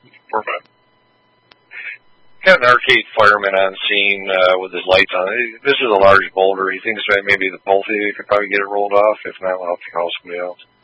Got an arcade fireman on scene with his lights on. This is a large boulder. He thinks that maybe the pole thief could probably get it rolled off. If not, we'll have to call somebody else.